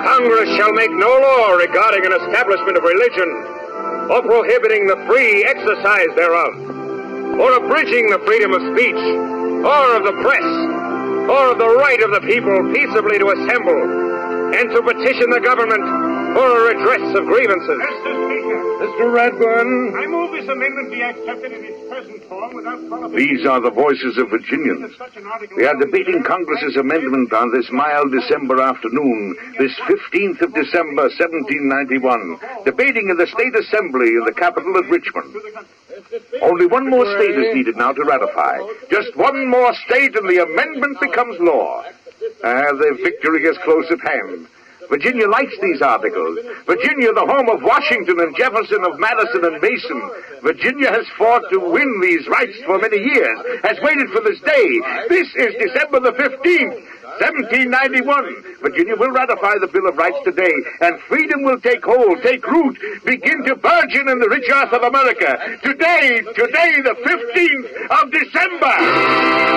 Congress shall make no law regarding an establishment of religion, or prohibiting the free exercise thereof, or abridging the freedom of speech, or of the press, or of the right of the people peaceably to assemble, and to petition the government for a redress of grievances. Mr. Speaker. Mr. Radburn. I move this amendment be accepted in its present form without qualification. These are the voices of Virginians. We are debating Congress's amendment on this mild December afternoon, this 15th of December, 1791, debating in the State Assembly in the capital of Richmond. Only one more state is needed now to ratify. Just one more state and the amendment becomes law. The victory is close at hand. Virginia likes these articles. Virginia, the home of Washington and Jefferson, of Madison and Mason. Virginia has fought to win these rights for many years, has waited for this day. This is December the 15th, 1791. Virginia will ratify the Bill of Rights today, and freedom will take hold, take root, begin to burgeon in the rich earth of America. Today, the 15th of December.